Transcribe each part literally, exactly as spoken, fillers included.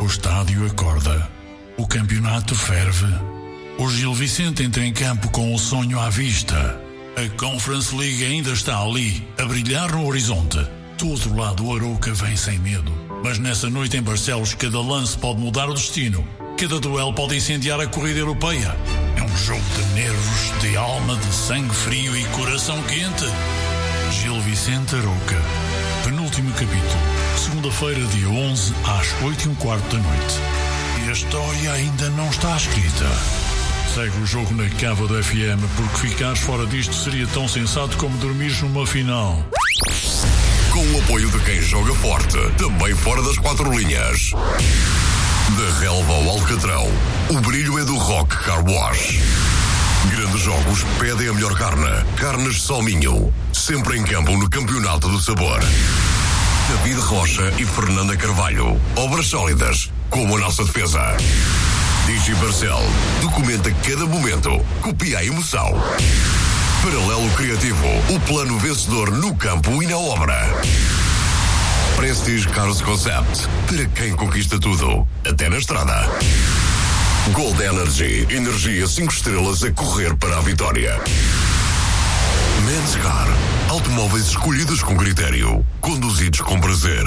estádio acorda, o campeonato ferve. O Gil Vicente entra em campo com o sonho à vista. A Conference League ainda está ali, a brilhar no horizonte. Do outro lado, o Arouca vem sem medo. Mas nessa noite em Barcelos, cada lance pode mudar o destino. Cada duelo pode incendiar a corrida europeia. É um jogo de nervos, de alma, de sangue frio e coração quente. Gil Vicente Arouca. Penúltimo capítulo. Segunda-feira, dia onze, às oito e um quarto da noite. E a história ainda não está escrita. Segue o jogo na Cava do F M, porque ficares fora disto seria tão sensato como dormires numa final. Com o apoio de quem joga forte, também fora das quatro linhas. Da relva ao alcatrão, o brilho é do Rock Car Wash. Grandes jogos pedem a melhor carne. Carnes Salminho. Sempre em campo no Campeonato do Sabor. David Rocha e Fernanda Carvalho. Obras sólidas, como a nossa defesa. Digi Barcel. Documenta cada momento. Copia a emoção. Paralelo Criativo. O plano vencedor no campo e na obra. Prestige Cars Concept. Para quem conquista tudo. Até na estrada. Gold Energy. Energia cinco estrelas a correr para a vitória. Men's Car. Automóveis escolhidos com critério. Conduzidos com prazer.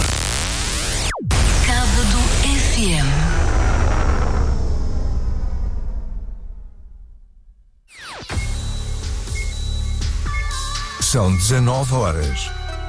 Cava do F M. São dezanove horas.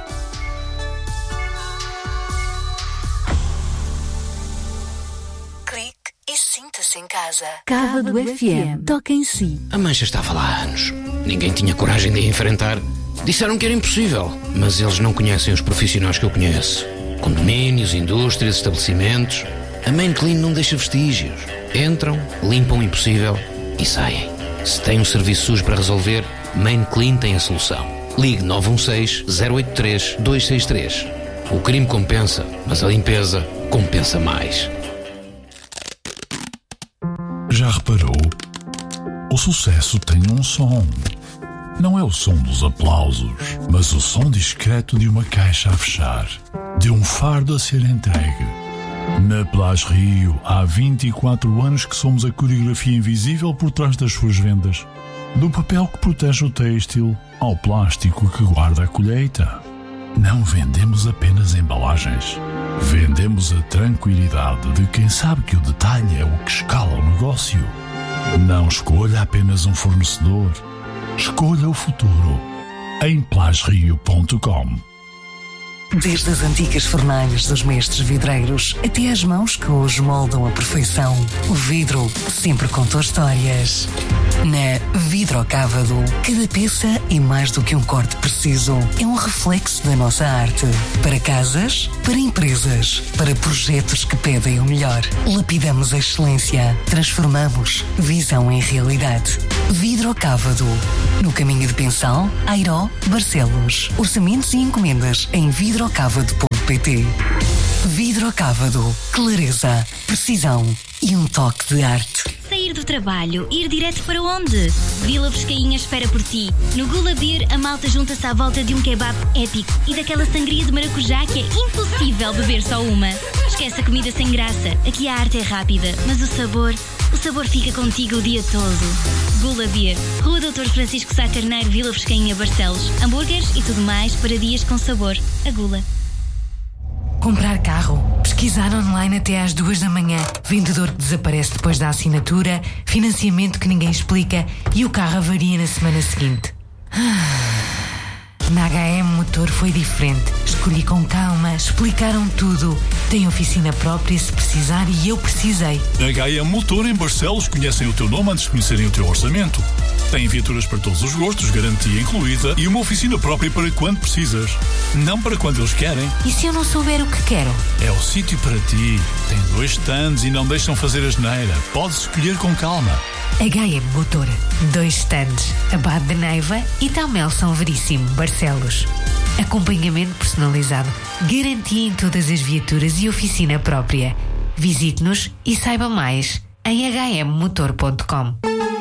Clique e sinta-se em casa. Cava do F M. Toca em si. A mancha estava lá há anos. Ninguém tinha coragem de a enfrentar. Disseram que era impossível, mas eles não conhecem os profissionais que eu conheço. Condomínios, indústrias, estabelecimentos. A Main Clean não deixa vestígios. Entram, limpam o impossível e saem. Se tem um serviço sujo para resolver, Main Clean tem a solução. Ligue nove um seis, zero oito três, dois seis três. O crime compensa, mas a limpeza compensa mais. Já reparou? O sucesso tem um som. Não é o som dos aplausos, mas o som discreto de uma caixa a fechar, de um fardo a ser entregue. Na Plage Rio, há vinte e quatro anos que somos a coreografia invisível por trás das suas vendas. Do papel que protege o têxtil ao plástico que guarda a colheita. Não vendemos apenas embalagens. Vendemos a tranquilidade de quem sabe que o detalhe é o que escala o negócio. Não escolha apenas um fornecedor. Escolha o futuro em plage rio ponto com. Desde as antigas fornalhas dos mestres vidreiros até às mãos que hoje moldam a perfeição, o vidro sempre contou histórias. Na Vidrocávado, cada peça é mais do que um corte preciso. É um reflexo da nossa arte. Para casas, para empresas, para projetos que pedem o melhor. Lapidamos a excelência. Transformamos visão em realidade. Vidrocávado. No caminho de Pensal, Airó, Barcelos. Orçamentos e encomendas em vidrocávado ponto pt. Vidrocávado. Clareza, precisão e um toque de arte. Sair do trabalho, ir direto para onde? Vila Frescainha espera por ti. No Gula Beer, a malta junta-se à volta de um kebab épico e daquela sangria de maracujá que é impossível beber só uma. Esquece a comida sem graça. Aqui a arte é rápida, mas o sabor... O sabor fica contigo o dia todo. Gula Beer, Rua doutor Francisco Sá Carneiro, Vila Frescainha, Barcelos. Hambúrgueres e tudo mais para dias com sabor. A Gula. Comprar carro, pesquisar online até às duas da manhã, vendedor que desaparece depois da assinatura, financiamento que ninguém explica e o carro avaria na semana seguinte. Na H M Motor foi diferente. Escolhi com calma, explicaram tudo. Tem oficina própria se precisar e eu precisei. A H M Motor em Barcelos conhecem o teu nome antes de conhecerem o teu orçamento. Tem viaturas para todos os gostos, garantia incluída e uma oficina própria para quando precisas. Não para quando eles querem. E se eu não souber o que quero? É o sítio para ti. Tem dois stands e não deixam fazer asneira. Podes escolher com calma. H M Motor. Dois stands. Abade de Neiva e Tamel São Veríssimo, Barcelos. Acompanhamento personalizado. Garantia em todas as viaturas e oficina própria. Visite-nos e saiba mais em h m motor ponto com.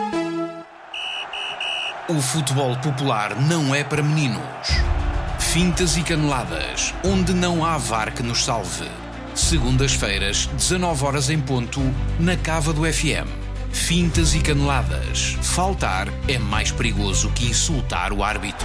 O futebol popular não é para meninos. Fintas e caneladas, onde não há V A R que nos salve. Segundas-feiras, dezanove horas em ponto, na Cava do F M. Fintas e caneladas. Faltar é mais perigoso que insultar o árbitro.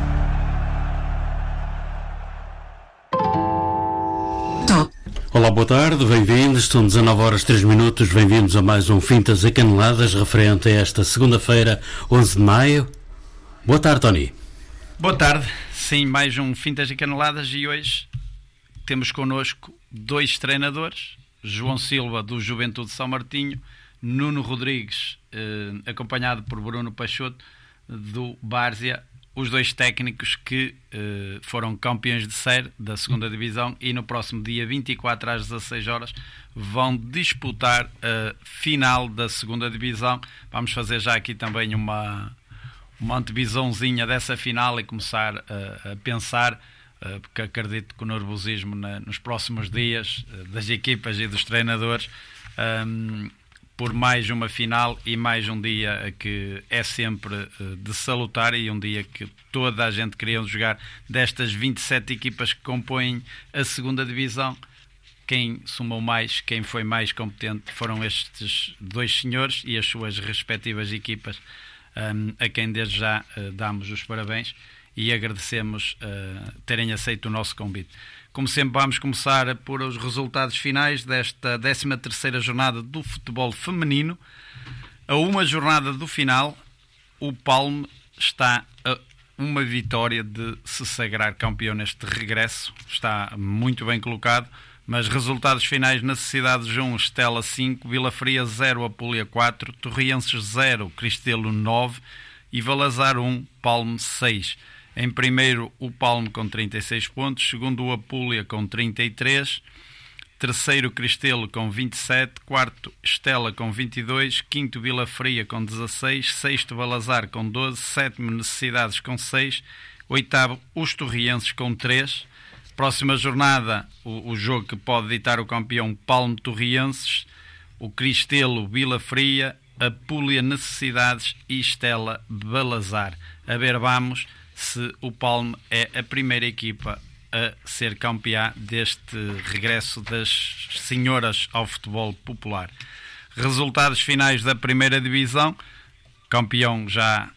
Olá, boa tarde, bem-vindos. São dezanove horas três minutos. Bem-vindos a mais um Fintas e Caneladas, referente a esta segunda-feira, onze de maio. Boa tarde, Tony. Boa tarde. Sim, mais um Fintas e Caneladas e hoje temos connosco dois treinadores, João Silva, do Juventude de São Martinho, Nuno Rodrigues, eh, acompanhado por Bruno Peixoto, do Várzea, os dois técnicos que eh, foram campeões de série da segunda Divisão e no próximo dia vinte e quatro às dezasseis horas vão disputar a final da segunda Divisão. Vamos fazer já aqui também uma, uma antevisãozinha dessa final e começar a, a pensar, uh, porque acredito que o nervosismo na, nos próximos dias uh, das equipas e dos treinadores, um, por mais uma final e mais um dia que é sempre uh, de salutar e um dia que toda a gente queria jogar. Destas vinte e sete equipas que compõem a segunda Divisão, quem somou mais, quem foi mais competente foram estes dois senhores e as suas respectivas equipas, um, a quem desde já uh, damos os parabéns e agradecemos uh, terem aceito o nosso convite. Como sempre, vamos começar por os resultados finais desta décima terceira jornada do futebol feminino. A uma jornada do final, o Palme está a uma vitória de se sagrar campeão neste regresso. Está muito bem colocado, mas resultados finais na Cidade de um, Estela cinco, Vila Fria zero, Apulia quatro, Torrienses zero, Cristelo nove e Valazar um, Palme seis. Em primeiro, o Palme com trinta e seis pontos. Segundo, o Apulia com trinta e três. Terceiro, Cristelo com vinte e sete. Quarto, Estela com vinte e dois. Quinto, Vila Fria com dezasseis. Sexto, Valazar com doze. Sétimo, Necessidades com seis. Oitavo, os Torrienses com três. Próxima jornada, o, o jogo que pode ditar o campeão, Palme Torrienses. O Cristelo, Vila Fria. Apulia, Necessidades e Estela, Valazar. A ver, vamos se o Palme é a primeira equipa a ser campeã deste regresso das senhoras ao futebol popular. Resultados finais da primeira divisão, campeão já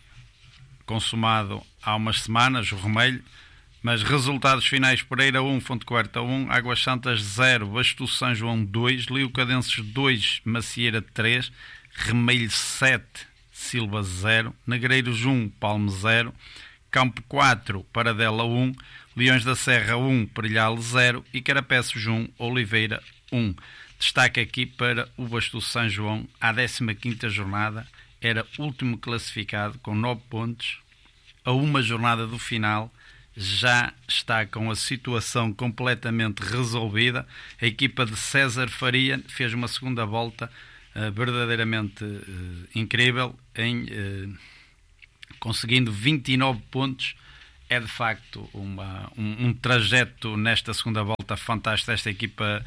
consumado há umas semanas, o Romelho, mas resultados finais: Pereira um, Fonte Coberta um, Águas Santas zero, Basto São João dois, Leocadenses dois, Macieira três, Remelho sete, Silva zero, Negreiros um, Palme zero, Campo quatro, Paradela um, Leões da Serra um, Perilhal zero e Carapeços um, Oliveira um. Destaque aqui para o Basto São João, à décima quinta jornada, era último classificado com nove pontos. A uma jornada do final já está com a situação completamente resolvida. A equipa de César Faria fez uma segunda volta uh, verdadeiramente uh, incrível em... Uh, conseguindo vinte e nove pontos. É de facto uma, um, um trajeto nesta segunda volta fantástico desta equipa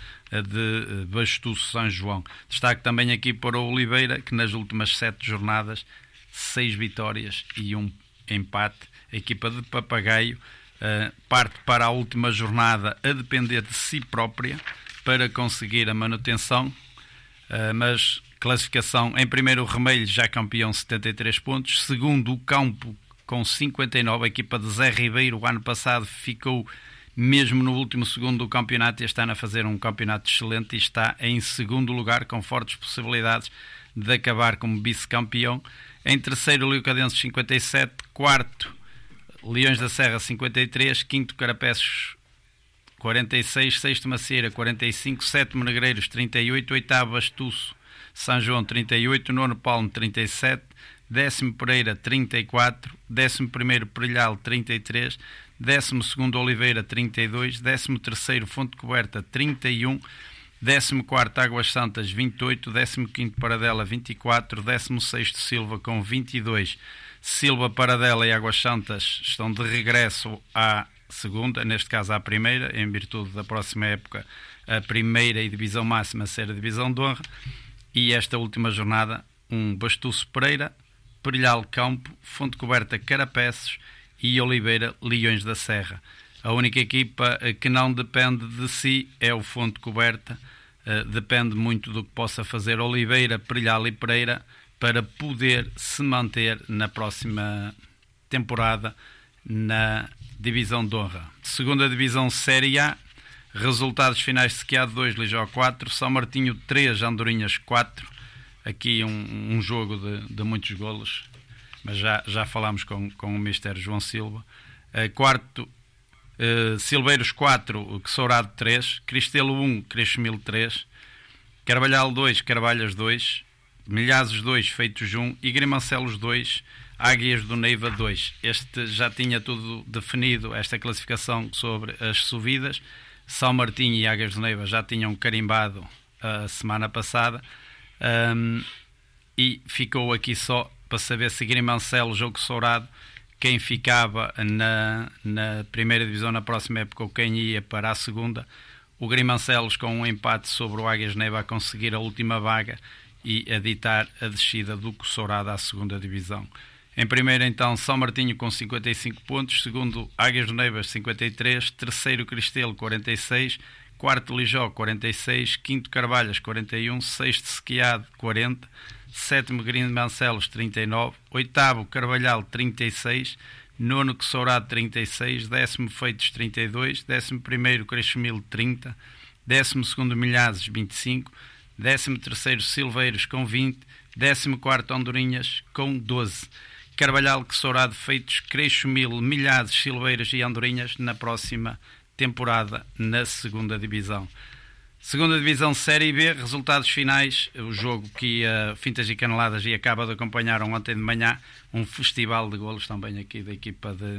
de Basto São João. Destaque também aqui para o Oliveira, que nas últimas sete jornadas, seis vitórias e um empate. A equipa de Papagaio uh, parte para a última jornada a depender de si própria para conseguir a manutenção, uh, mas classificação: em primeiro o Remelho, já campeão, setenta e três pontos. Segundo o Campo com cinquenta e nove. A equipa de Zé Ribeiro o ano passado ficou mesmo no último segundo do campeonato e este ano a fazer um campeonato excelente e está em segundo lugar com fortes possibilidades de acabar como vice-campeão. Em terceiro, Leocadenses cinquenta e sete. Quarto, Leões da Serra cinquenta e três. Quinto, Carapeços quarenta e seis. Sexto, Macieira quarenta e cinco. Sétimo, Negreiros trinta e oito. Oitavo, Bastuço São João trinta e oito, nono Palme trinta e sete, décimo Pereira trinta e quatro, décimo primeiro Perilhal trinta e três, décimo segundo Oliveira trinta e dois, décimo terceiro Fonte Coberta trinta e um, décimo quarto Águas Santas vinte e oito, décimo quinto Paradela vinte e quatro, décimo sexto Silva com vinte e dois. Silva, Paradela e Águas Santas estão de regresso à segunda, neste caso à primeira, em virtude da próxima época a primeira e divisão máxima ser a divisão de honra. E esta última jornada, um Bastuço Pereira, Perilhal Campo, Fonte Coberta Carapeços e Oliveira Leões da Serra. A única equipa que não depende de si é o Fonte Coberta. Uh, depende muito do que possa fazer Oliveira, Perilhal e Pereira para poder se manter na próxima temporada na Divisão de Honra. Segunda Divisão Série A, resultados finais de Sequiado dois, Lijó quatro, São Martinho três, Andorinhas quatro. Aqui um, um jogo de, de muitos golos, mas já, já falámos com, com o mister João Silva. Uh, quarto, Uh, Silveiros quatro, Quessourado três, Cristelo um, Creixemil três, Carvalhal dois, Carvalhas dois, Milhazes dois, Feitos um e Grimancelos dois, Águias do Neiva dois. Este já tinha tudo definido, esta classificação sobre as subidas. São Martinho e Águias do Neiva já tinham carimbado a semana passada, um, e ficou aqui só para saber se Grimancelos ou Quessourado quem ficava na, na primeira divisão na próxima época ou quem ia para a segunda. O Grimancelos, com um empate sobre o Águias de Neiva, a conseguir a última vaga e a ditar a descida do Quessourado à segunda divisão. Em primeiro, então, São Martinho com cinquenta e cinco pontos, segundo Águias de Neiva cinquenta e três, terceiro Cristelo quarenta e seis, quarto Lijó quarenta e seis, quinto Carvalhas quarenta e um, sexto Sequiado quarenta, sétimo Grimancelos trinta e nove, oitavo Carvalhal trinta e seis, nono Quessourado trinta e seis, décimo Feitos trinta e dois, décimo primeiro Creixemil trinta, décimo segundo Milhazes vinte e cinco, décimo terceiro Silveiros com vinte, décimo quarto Andorinhas com doze. Carvalhal, Quessourado, Feitos, Creixemil, Milhazes, Silveiros e Andorinhas na próxima temporada na segunda divisão. Segunda Divisão Série B, resultados finais, o jogo que ia Fintas e Caneladas e acaba de acompanhar ontem de manhã, um festival de golos também aqui da equipa de,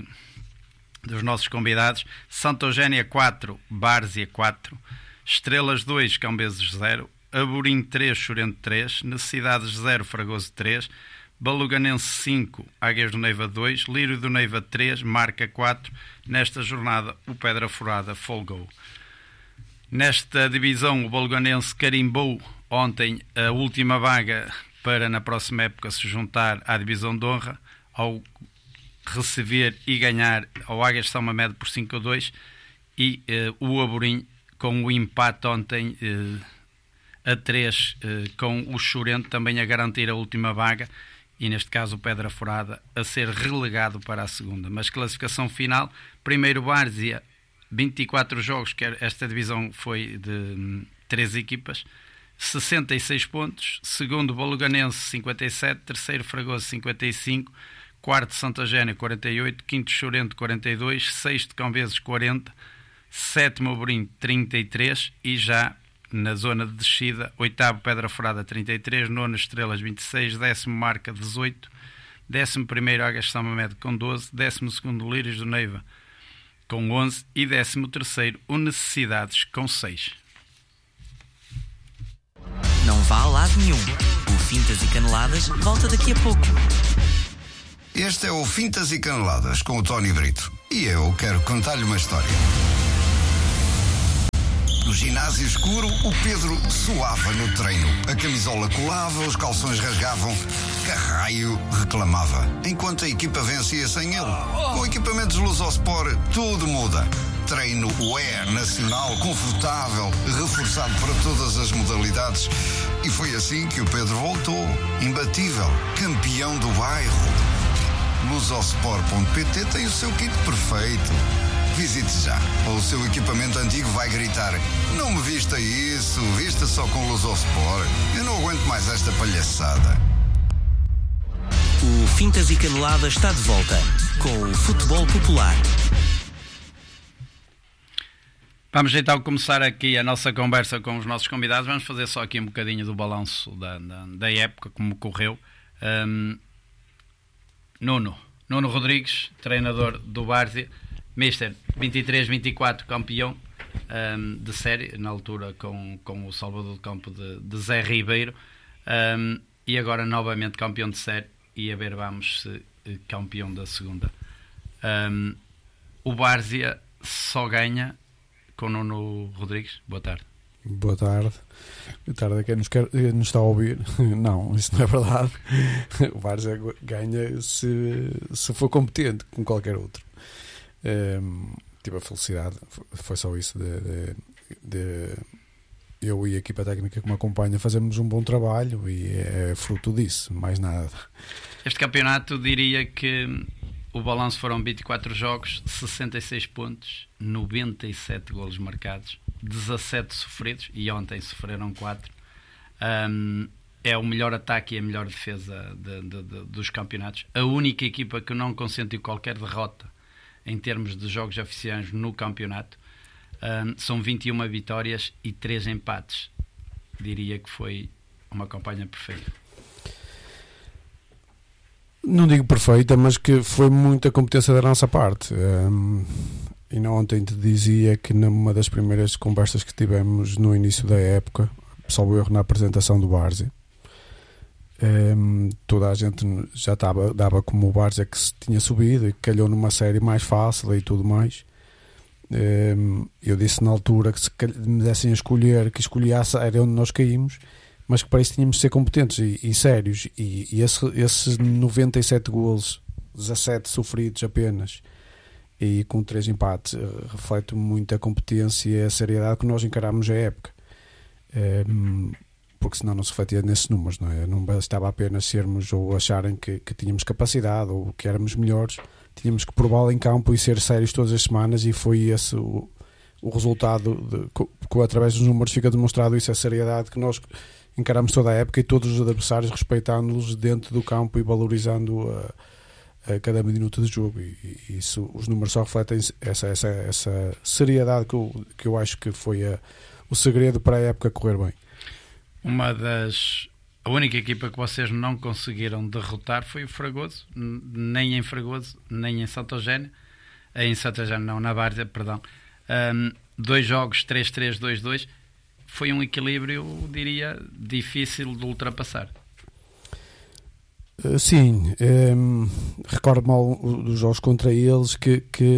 dos nossos convidados. Santa Eugénia quatro, Várzea quatro, Estrelas dois, Cambeses zero, Amorim três, Chorente três, Necessidades zero, Fragoso três, Baluganense cinco, Águias do Neiva dois, Lírio do Neiva três, Marca quatro. Nesta jornada o Pedra Furada folgou. Nesta divisão, o Baluganense carimbou ontem a última vaga para, na próxima época, se juntar à Divisão de Honra, ao receber e ganhar ao Águias de São Mamede por cinco a dois, e uh, o Amorim, com o empate ontem uh, a três, uh, com o Chorente também a garantir a última vaga, e neste caso o Pedra Furada a ser relegado para a segunda. Mas classificação final, primeiro Várzea, vinte e quatro jogos, que esta divisão foi de três equipas, sessenta e seis pontos, segundo Baluganense cinquenta e sete, terceiro Fragoso cinquenta e cinco, quarto Santa Eugénia quarenta e oito, quinto Chorente quarenta e dois, sexto Cambeses quarenta, sétimo Amorim trinta e três e já na zona de descida, oitavo Pedra Furada trinta e três, nono Estrelas vinte e seis, décimo Marca dezoito, décimo primeiro Águias de São Mamede com doze, décimo segundo Lírios do Neiva com onze e décimo terceiro o Necessidades com seis. Não vá a lado nenhum. O Fintas e Caneladas volta daqui a pouco. Este é o Fintas e Caneladas com o Tony Brito. E eu quero contar-lhe uma história. No ginásio escuro, o Pedro suava no treino. A camisola colava, os calções rasgavam. Carraio reclamava. Enquanto a equipa vencia sem ele. Com equipamentos Lusosport, tudo muda. Treino U E nacional, confortável, reforçado para todas as modalidades. E foi assim que o Pedro voltou. Imbatível, campeão do bairro. Lusosport ponto pt tem o seu kit perfeito. Visite já. O seu equipamento antigo vai gritar: não me vista isso, vista só com Lusosport. Eu não aguento mais esta palhaçada. O Fintas e Caneladas está de volta com o futebol popular. Vamos então começar aqui a nossa conversa com os nossos convidados. Vamos fazer só aqui um bocadinho do balanço da, da, da época, como correu. Um, Nuno, Nuno Rodrigues, treinador do Várzea. Mister, vinte e três vinte e quatro, campeão um, de série, na altura com, com o Salvador do Campo de, de Zé Ribeiro, um, e agora novamente campeão de série, e a ver vamos se campeão da segunda. Um, o Várzea só ganha com Nuno Rodrigues. Boa tarde. Boa tarde. Boa tarde a quem nos, quer, nos está a ouvir. Não, isso não é verdade. O Várzea ganha se, se for competente, como qualquer outro. Um, tive a felicidade, foi só isso de, de, de eu e a equipa técnica que me acompanha fazermos um bom trabalho, e é fruto disso, mais nada. Este campeonato, diria que o balanço foram vinte e quatro jogos, sessenta e seis pontos, noventa e sete golos marcados, dezassete sofridos, e ontem sofreram quatro. Um, é o melhor ataque e a melhor defesa de, de, de, dos campeonatos. A única equipa que não consentiu qualquer derrota em termos de jogos oficiais no campeonato. Um, são vinte e uma vitórias e três empates. Diria que foi uma campanha perfeita. Não digo perfeita, mas que foi muita competência da nossa parte. Um, e não ontem te dizia que numa das primeiras conversas que tivemos no início da época, salvo erro na apresentação do Várzea, um, toda a gente já estava, dava como o Várzea que se tinha subido e que calhou numa série mais fácil e tudo mais. Um, eu disse na altura que se me dessem a escolher, que escolhia a série onde nós caímos, mas que para isso tínhamos de ser competentes e, e sérios, e, e esse, esses noventa e sete golos, dezassete sofridos apenas, e com três empates, uh, reflete muito a competência e a seriedade que nós encaramos a época, um, porque senão não se refletia nesses números, não é? Não bastava apenas sermos ou acharem que, que tínhamos capacidade ou que éramos melhores, tínhamos que prová-lo em campo e ser sérios todas as semanas, e foi esse o, o resultado de, que através dos números fica demonstrado isso, a seriedade que nós encaramos toda a época, e todos os adversários respeitando-los dentro do campo e valorizando a, a cada minuto de jogo, e, e isso, os números só refletem essa, essa, essa seriedade que eu, que eu acho que foi a, o segredo para a época correr bem. Uma das A única equipa que vocês não conseguiram derrotar foi o Fragoso, nem em Fragoso, nem em Santo Eugênio. Em Santo Eugênio não, na Várzea, perdão. Um, dois jogos, três três, dois dois. Foi um equilíbrio, diria, difícil de ultrapassar. Uh, sim, um, recordo mal dos jogos contra eles que, que,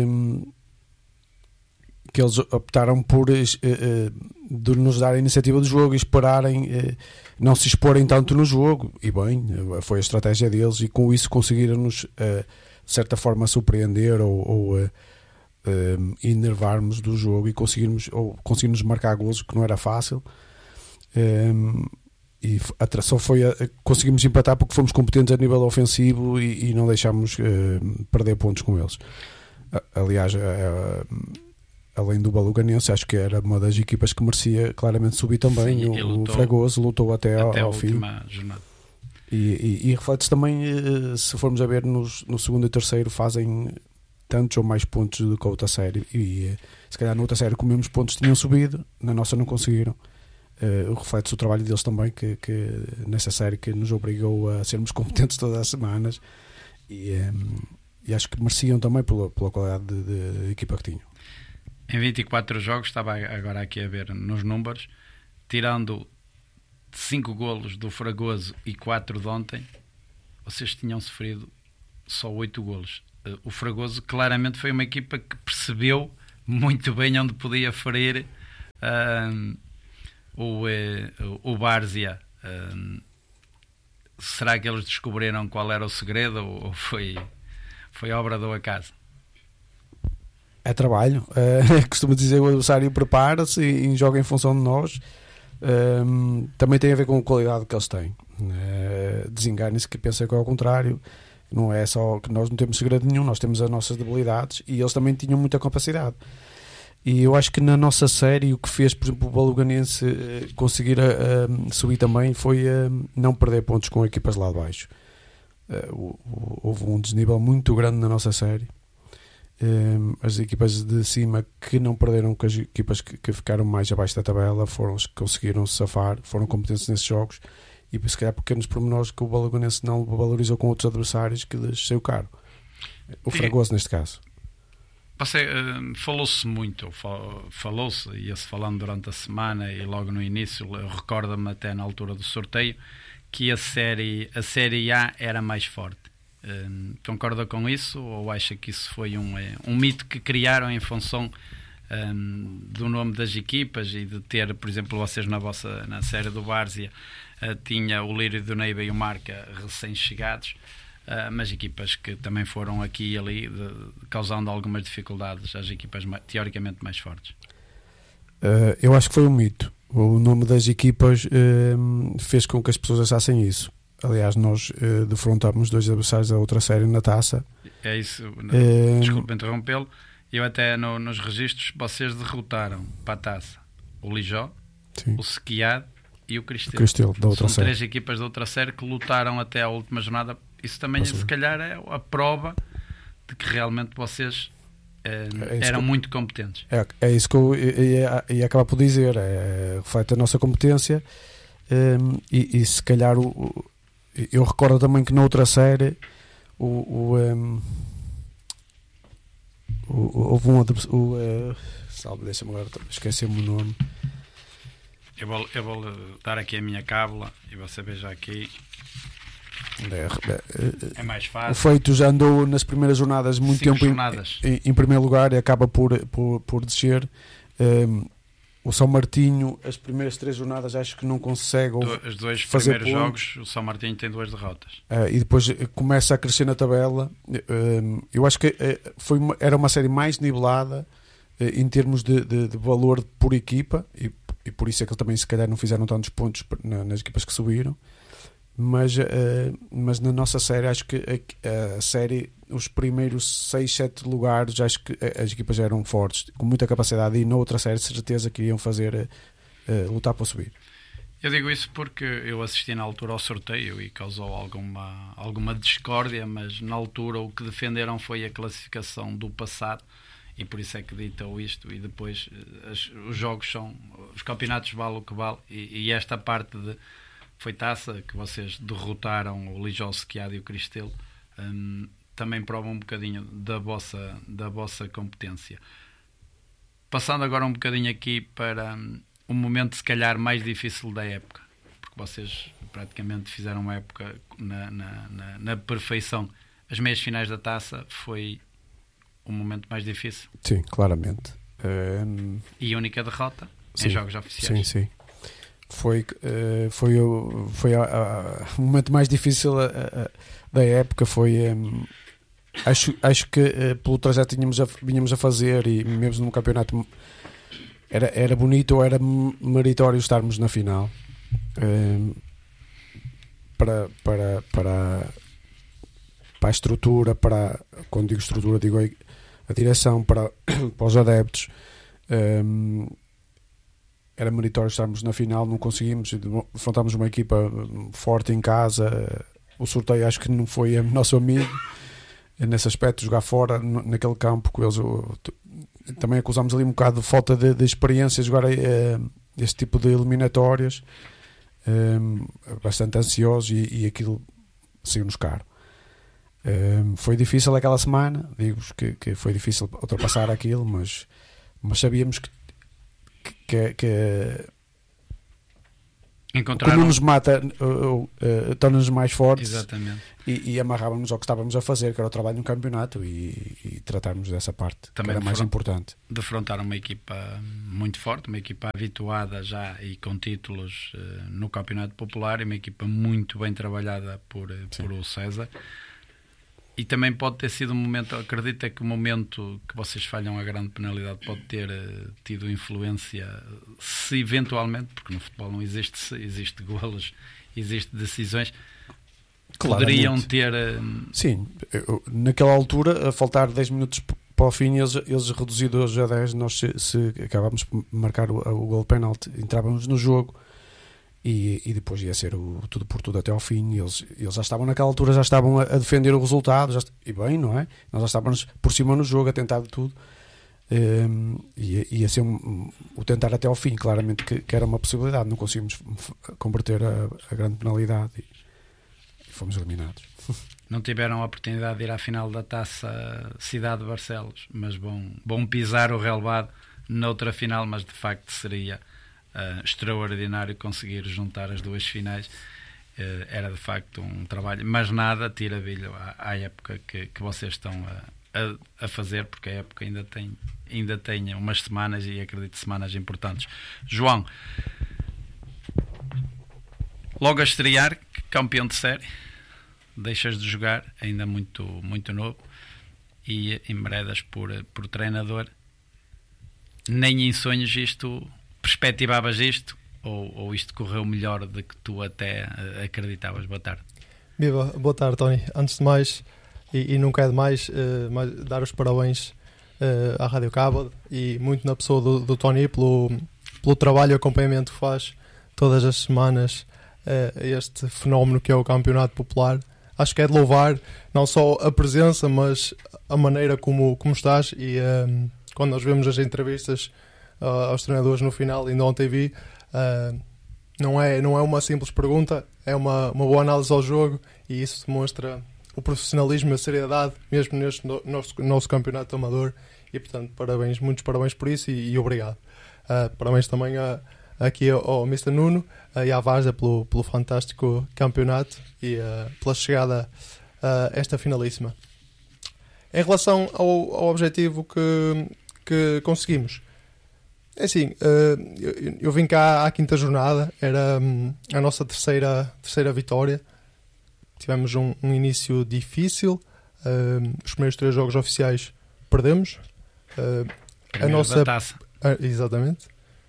que eles optaram por uh, uh, de nos dar a iniciativa do jogo e esperarem, uh, não se exporem tanto no jogo, e bem, foi a estratégia deles, e com isso conseguiram-nos uh, de certa forma surpreender ou, ou uh, uh, enervar-nos do jogo e conseguirmos, ou conseguirmos marcar golos, que não era fácil. Um, e a, só foi a, conseguimos empatar porque fomos competentes a nível ofensivo e, e não deixámos uh, perder pontos com eles. Uh, aliás, uh, uh, além do Baluganense, acho que era uma das equipas que merecia claramente subir também. Sim, o, lutou, o Fragoso lutou até, até ao, ao fim. Jornada. E, e, e reflete-se também, se formos a ver, nos, no segundo e terceiro fazem tantos ou mais pontos do que a outra série. E se calhar na outra série, como mesmos pontos tinham subido, na nossa não conseguiram. Uh, reflete-se o trabalho deles também, que, que nessa série que nos obrigou a sermos competentes todas as semanas. E, um, e acho que mereciam também pela, pela qualidade de, de, de equipa que tinham. Em vinte e quatro jogos, estava agora aqui a ver nos números, tirando cinco golos do Fragoso e quatro de ontem, vocês tinham sofrido só oito golos. O Fragoso claramente foi uma equipa que percebeu muito bem onde podia ferir um, o, o Várzea. Um, será que eles descobriram qual era o segredo, ou foi, foi obra do acaso? É trabalho, uh, costumo dizer, o adversário prepara-se e, e joga em função de nós. Um, também tem a ver com a qualidade que eles têm. Uh, desenganem-se que pensam que é ao contrário, não é só que nós não temos segredo nenhum, nós temos as nossas debilidades, e eles também tinham muita capacidade. E eu acho que na nossa série o que fez, por exemplo, o Baluganense uh, conseguir uh, subir também foi uh, não perder pontos com equipas lá de baixo. Uh, houve um desnível muito grande na nossa série. Um, as equipas de cima que não perderam, com as equipas que, que ficaram mais abaixo da tabela foram as que conseguiram se safar, foram competentes nesses jogos, e se calhar pequenos pormenores que o Baluganense não valorizou com outros adversários que lhes saiu caro. O Fragoso, neste caso. Passei, uh, falou-se muito, falou-se, ia-se falando durante a semana e logo no início, recorda-me até na altura do sorteio, que a série, a série A era mais forte. Um, concorda com isso, ou acha que isso foi um, um mito que criaram em função um, do nome das equipas e de ter, por exemplo, vocês na vossa na série do Várzea uh, tinha o Lírio do Neiva e o Marca recém-chegados, uh, mas equipas que também foram aqui e ali de, causando algumas dificuldades às equipas mais, teoricamente mais fortes. Uh, eu acho que foi um mito. O nome das equipas uh, fez com que as pessoas achassem isso. Aliás, nós uh, defrontámos dois adversários da outra série na taça. É isso, uh, desculpe interrompê-lo. Eu até no, nos registros, vocês derrotaram para a taça o Lijó, sim, o Sequiad e o Cristelo. O Cristelo da outra São série. Três equipas da outra série que lutaram até à última jornada. Isso também, se calhar, é a prova de que realmente vocês eh, é eram que, muito competentes. É, é isso que eu ia, ia acabar por dizer. É, reflete a nossa competência um, e, e se calhar o, o, eu recordo também que na outra série o, o, um, o, houve um o, uh, salve, deixa-me agora, esqueci-me o nome. Eu vou, eu vou dar aqui a minha cábula e você veja aqui. É, é mais fácil. O Feito já andou nas primeiras jornadas muito Cinco tempo jornadas. Em, em, em primeiro lugar e acaba por, por, por descer. Um, o São Martinho, as primeiras três jornadas acho que não consegue Os dois fazer primeiros pontos. jogos, o São Martinho tem duas derrotas. Uh, e depois começa a crescer na tabela. Um, eu acho que uh, foi uma, era uma série mais nivelada uh, em termos de, de, de valor por equipa e, e por isso é que também se calhar não fizeram tantos pontos na, nas equipas que subiram. Mas, uh, mas na nossa série acho que a, a série, os primeiros seis, sete lugares acho que as equipas eram fortes, com muita capacidade, e na outra série de certeza que iam fazer uh, lutar para subir. Eu digo isso porque eu assisti na altura ao sorteio e causou alguma, alguma discórdia, mas na altura o que defenderam foi a classificação do passado e por isso é que ditou isto, e depois as, os jogos são, os campeonatos valem o que vale, e, e esta parte de foi taça, que vocês derrotaram o Lijó, o Sequiad e o Cristelo, um, também prova um bocadinho da vossa, da vossa competência. Passando agora um bocadinho aqui para um, um momento se calhar mais difícil da época, porque vocês praticamente fizeram uma época na, na, na, na perfeição. As meias finais da taça foi um momento mais difícil. Sim, claramente. Um... E a única derrota sim, em jogos oficiais. Sim, sim. Foi, uh, foi, o, foi a, a, o momento mais difícil a, a, da época. Foi um, acho, acho que uh, pelo trajeto que tínhamos a, vinhamos a fazer, e mesmo num campeonato era, era bonito ou era meritório estarmos na final. Um, para, para, para, para a estrutura, para, quando digo estrutura digo a, a direção, para, para os adeptos, um, era meritório estarmos na final, não conseguimos, enfrentámos uma equipa forte em casa. O sorteio acho que não foi nosso amigo nesse aspecto, jogar fora naquele campo que eles, também acusámos ali um bocado de falta de, de experiência jogar uh, este tipo de eliminatórias, um, bastante ansiosos, e, e aquilo saiu-nos caro. Um, foi difícil aquela semana, digo-vos que, que foi difícil ultrapassar aquilo, mas, mas sabíamos que que, que como nos mata uh, uh, torna-nos mais fortes. Exatamente. E, e amarrávamos ao que estávamos a fazer, que era o trabalho no campeonato, e, e tratarmos dessa parte também, que era mais importante. Defrontar uma equipa muito forte, uma equipa habituada já e com títulos uh, no Campeonato Popular, e uma equipa muito bem trabalhada por, por o César. E também pode ter sido um momento, acredito que o momento que vocês falham a grande penalidade pode ter uh, tido influência, se eventualmente, porque no futebol não existe se, existe golos, existe decisões, claramente poderiam ter... Uh... Sim, eu, naquela altura, a faltar dez minutos para o fim, eles, eles reduzidos a dez, nós se, se acabávamos por marcar o, o gol penalti, entrávamos no jogo. E, e depois ia ser o tudo por tudo até ao fim. Eles, eles já estavam naquela altura, já estavam a, a defender o resultado, já, e bem, não é? Nós já estávamos por cima no jogo, a tentar de tudo. Um, e ia ser um, o tentar até ao fim, claramente que, que era uma possibilidade. Não conseguimos converter a, a grande penalidade e, e fomos eliminados. Não tiveram a oportunidade de ir à final da Taça Cidade de Barcelos, mas vão, vão pisar o relevado noutra final, mas de facto seria Uh, extraordinário conseguir juntar as duas finais. Uh, era de facto um trabalho, mas nada tira brilho à, à época que, que vocês estão a, a, a fazer, porque a época ainda tem, ainda tem umas semanas, e acredito semanas importantes. João, logo a estrear, campeão de série, deixas de jogar, ainda muito, muito novo, e enveredas por, por treinador. Nem em sonhos isto, perspectivavas isto, ou, ou isto correu melhor do que tu até uh, acreditavas? Boa tarde. Viva, boa tarde, Tony. Antes de mais, e, e nunca é demais, uh, mais, dar os parabéns uh, à Rádio Cabo e muito na pessoa do, do Tony pelo, pelo trabalho e acompanhamento que faz todas as semanas uh, este fenómeno que é o Campeonato Popular. Acho que é de louvar não só a presença, mas a maneira como, como estás. E um, quando nós vemos as entrevistas uh, aos treinadores no final, ainda ontem vi, uh, não, é, não é uma simples pergunta, é uma, uma boa análise ao jogo, e isso demonstra o profissionalismo e a seriedade, mesmo neste no, nosso, nosso campeonato amador. E portanto, parabéns, muitos parabéns por isso e, e obrigado. Uh, parabéns também a aqui ao mister Nuno uh, e à Varsa pelo, pelo fantástico campeonato e uh, pela chegada a uh, esta finalíssima. Em relação ao, ao objetivo que, que conseguimos, é assim, uh, eu, eu vim cá à quinta jornada, era um, a nossa terceira, terceira vitória. Tivemos um, um início difícil, uh, os primeiros três jogos oficiais perdemos. Uh, a nossa taça. Uh, exatamente.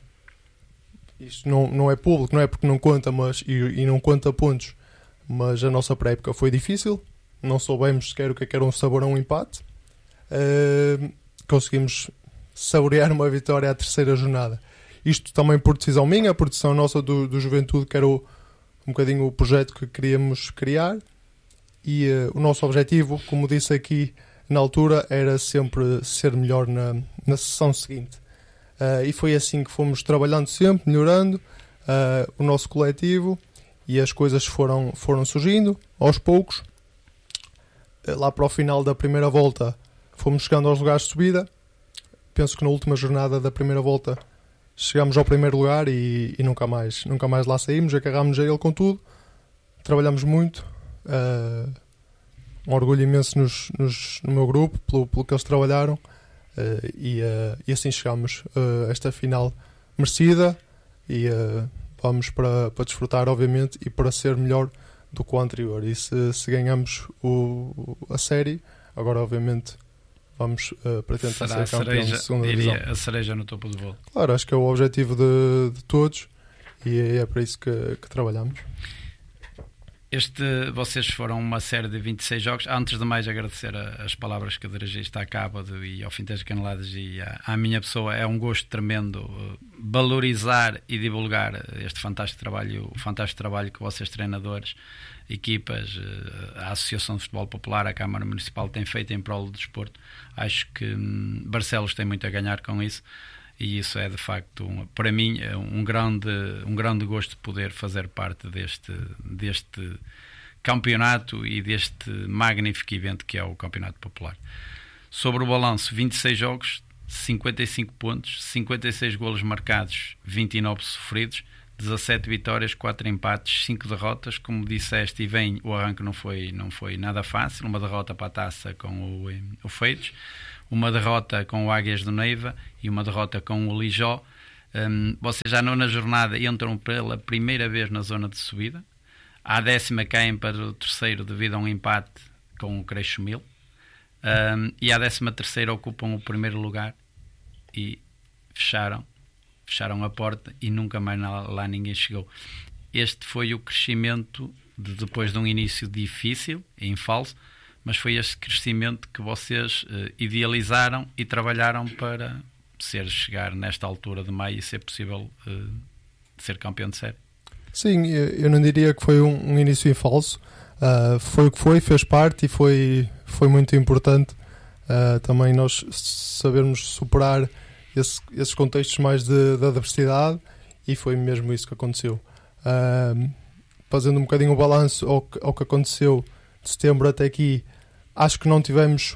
Isto não, não é público, não é porque não conta, mas, e, e não conta pontos, mas a nossa pré-época foi difícil, não soubemos sequer o que era um sabor a um empate. Uh, conseguimos saborear uma vitória à terceira jornada. Isto também por decisão minha, por decisão nossa do, do Juventude, que era o, um bocadinho o projeto que queríamos criar, e uh, o nosso objetivo, como disse aqui na altura, era sempre ser melhor na, na sessão seguinte. Uh, e foi assim que fomos trabalhando sempre, melhorando uh, o nosso coletivo, e as coisas foram, foram surgindo aos poucos. Uh, lá para o final da primeira volta fomos chegando aos lugares de subida. Penso que na última jornada da primeira volta chegámos ao primeiro lugar e, e nunca, mais, nunca mais lá saímos, agarrámos a ele com tudo, trabalhamos muito. Uh, um orgulho imenso nos, nos, no meu grupo pelo, pelo que eles trabalharam. Uh, e, uh, e assim chegamos uh, a esta final merecida, e uh, vamos para, para desfrutar, obviamente, e para ser melhor do que o anterior. E se, se ganhamos o, a série, agora obviamente vamos uh, para tentar Será ser campeão cereja, de segunda diria, divisão. A cereja no topo do bolo. Claro, acho que é o objetivo de, de todos, e é para isso que, que trabalhamos. Este, vocês foram uma série de vinte e seis jogos. Antes de mais, agradecer a, as palavras que dirigiste à Cábado e ao Fintas Caneladas e à, à minha pessoa. É um gosto tremendo uh, valorizar e divulgar este fantástico trabalho, o fantástico trabalho que vocês, treinadores, equipas, uh, a Associação de Futebol Popular, a Câmara Municipal, têm feito em prol do desporto. Acho que um, Barcelos tem muito a ganhar com isso. E isso é de facto, um, para mim, é um grande, um grande gosto de poder fazer parte deste, deste campeonato e deste magnífico evento que é o Campeonato Popular. Sobre o balanço, vinte e seis jogos, cinquenta e cinco pontos, cinquenta e seis golos marcados, vinte e nove sofridos, dezassete vitórias, quatro empates, cinco derrotas. Como disseste, e bem, o arranque não foi, não foi nada fácil. Uma derrota para a taça com o, o Feitos, uma derrota com o Águias do Neiva e uma derrota com o Lijó. Um, vocês já na nona jornada entram pela primeira vez na zona de subida. À décima caem para o terceiro devido a um empate com o Creixo-Mil. Um, e à décima terceira ocupam o primeiro lugar e fecharam, fecharam a porta e nunca mais lá ninguém chegou. Este foi o crescimento de, depois de um início difícil, em falso, mas foi este crescimento que vocês uh, idealizaram e trabalharam para ser, chegar nesta altura de maio e ser possível uh, ser campeão de série. Sim, eu não diria que foi um, um início em falso. Uh, foi o que foi, fez parte e foi, foi muito importante uh, também nós sabermos superar esse, esses contextos mais de, de adversidade, e foi mesmo isso que aconteceu. Uh, fazendo um bocadinho o balanço ao que, ao que aconteceu de setembro até aqui, acho que não tivemos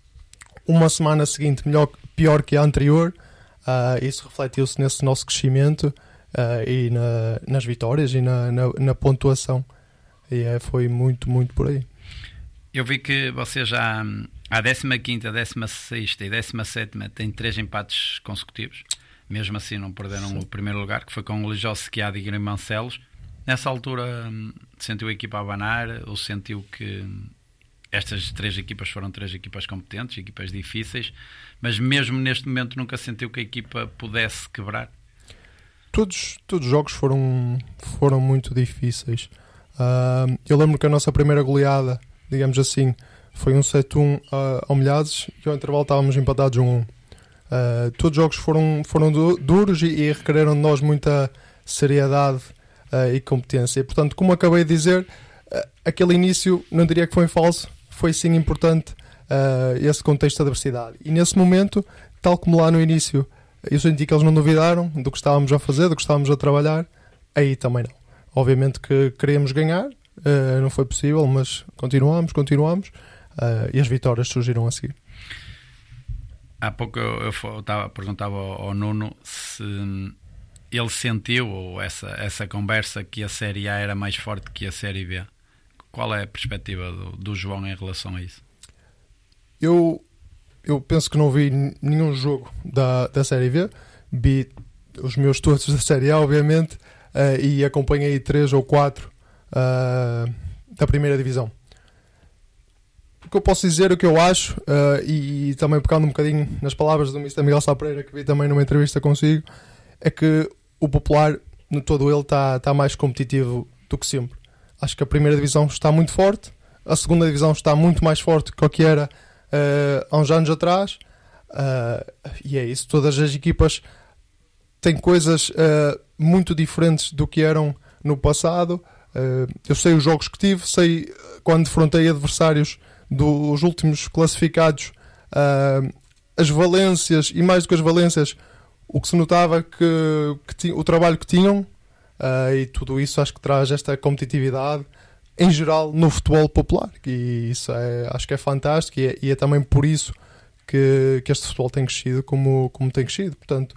uma semana seguinte melhor, pior que a anterior. Uh, isso refletiu-se nesse nosso crescimento uh, e na, nas vitórias e na, na, na pontuação. E é, foi muito, muito por aí. Eu vi que vocês já à décima quinta, décima sexta e décima sétima têm três empates consecutivos. Mesmo assim não perderam Sim. o primeiro lugar, que foi com o Lijó, Sequiado e Grimancelos. Nessa altura sentiu a equipa a abanar ou sentiu que estas três equipas foram três equipas competentes, equipas difíceis, mas mesmo neste momento nunca sentiu que a equipa pudesse quebrar? Todos, todos os jogos foram, foram muito difíceis. Uh, eu lembro que a nossa primeira goleada, digamos assim, foi um sete a um uh, ao Milhazes e ao intervalo estávamos empatados um a um. Uh, todos os jogos foram, foram du- duros e, e requereram de nós muita seriedade uh, e competência. E, portanto, como acabei de dizer, uh, aquele início, não diria que foi falso, foi sim importante uh, esse contexto de adversidade. E nesse momento, tal como lá no início, eu senti que eles não duvidaram do que estávamos a fazer, do que estávamos a trabalhar, aí também não. Obviamente que queríamos ganhar, uh, não foi possível, mas continuamos, continuamos uh, e as vitórias surgiram a seguir. Há pouco eu, eu, eu tava, perguntava ao, ao Nuno se ele sentiu, ou essa, essa conversa, que a Série A era mais forte que a Série B. Qual é a perspectiva do, do João em relação a isso? Eu, eu penso que não vi nenhum jogo da, da Série B. Vi os meus todos da Série A, obviamente, uh, e acompanhei três ou quatro uh, da primeira divisão. O que eu posso dizer, o que eu acho, uh, e, e também pegando um bocadinho nas palavras do mister Miguel Sá Pereira, que vi também numa entrevista consigo, é que o Popular, no todo ele, está tá mais competitivo do que sempre. Acho que a primeira divisão está muito forte, a segunda divisão está muito mais forte do que era uh, há uns anos atrás, uh, e é isso. Todas as equipas têm coisas uh, muito diferentes do que eram no passado. Uh, eu sei os jogos que tive, sei quando defrontei adversários dos últimos classificados, uh, as valências, e mais do que as valências, o que se notava que, que ti, o trabalho que tinham, uh, e tudo isso acho que traz esta competitividade em geral no futebol popular, e isso é, acho que é fantástico, e é, e é também por isso que, que este futebol tem crescido como, como tem crescido. Portanto,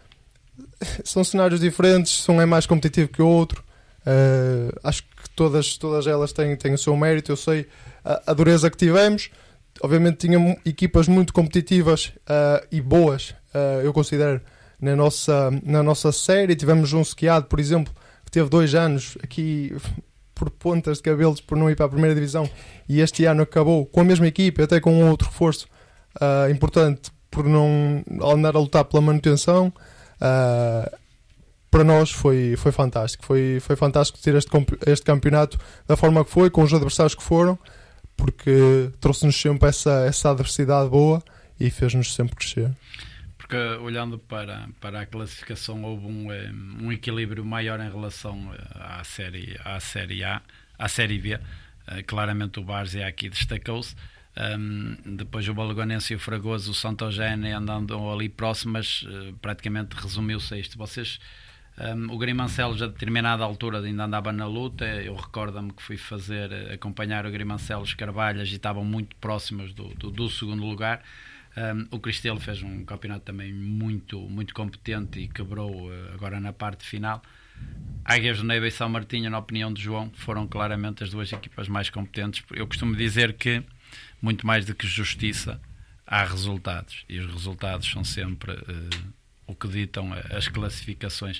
são cenários diferentes, um é mais competitivo que o outro. Uh, acho que todas, todas elas têm, têm o seu mérito. Eu sei a, a dureza que tivemos. Obviamente tinha equipas muito competitivas uh, e boas, uh, eu considero, na nossa, na nossa série. Tivemos um Sequiado, por exemplo, que teve dois anos aqui por pontas de cabelos por não ir para a primeira divisão, e este ano acabou com a mesma equipa, até com um outro reforço uh, importante, por não andar a lutar pela manutenção. Uh, para nós foi, foi fantástico, foi, foi fantástico ter este, este campeonato da forma que foi, com os adversários que foram, porque trouxe-nos sempre essa, essa adversidade boa e fez-nos sempre crescer. Porque olhando para, para a classificação, houve um, um equilíbrio maior em relação à série, à série A, à série B. Claramente o Várzea aqui destacou-se. Um, depois o Baloganense e o Fragoso, o Santogene andando ali próximas, uh, praticamente resumiu-se a isto. Vocês, um, o Grimancelos a determinada altura ainda andava na luta. Eu recordo-me que fui fazer, acompanhar o Grimancelos Carvalhas e estavam muito próximos do, do, do segundo lugar. Um, o Cristelo fez um campeonato também muito, muito competente e quebrou uh, agora na parte final. Águias do Neiva e São Martinho, na opinião de João, foram claramente as duas equipas mais competentes. Eu costumo dizer que muito mais do que justiça, há resultados, e os resultados são sempre uh, o que ditam as classificações.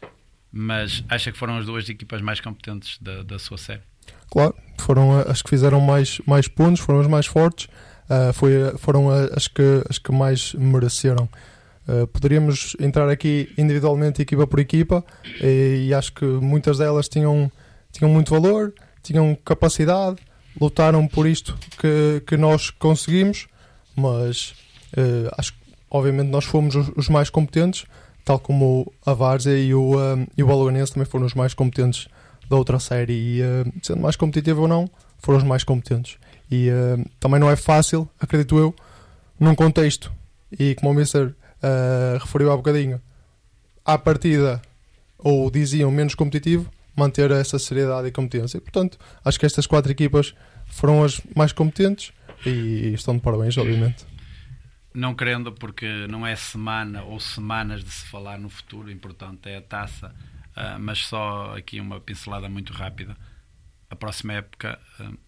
Mas acha que foram as duas equipas mais competentes da, da sua série? Claro, foram as que fizeram mais, mais pontos, foram as mais fortes, uh, foi, foram as que, as que mais mereceram. Uh, poderíamos entrar aqui individualmente, equipa por equipa, e, e acho que muitas delas tinham, tinham muito valor, tinham capacidade, lutaram por isto que, que nós conseguimos, mas uh, acho que obviamente nós fomos os, os mais competentes, tal como a Várzea e o, uh, e o Baloganense também foram os mais competentes da outra série, e uh, sendo mais competitivo ou não, foram os mais competentes. E uh, também não é fácil, acredito eu, num contexto, e como o mister uh, referiu há bocadinho, à partida, ou diziam menos competitivo, manter essa seriedade e competência. Portanto, acho que estas quatro equipas foram as mais competentes e estão de parabéns, obviamente. Não querendo, porque não é semana ou semanas de se falar no futuro, importante é a taça, uh, mas só aqui uma pincelada muito rápida. A próxima época uh, uh,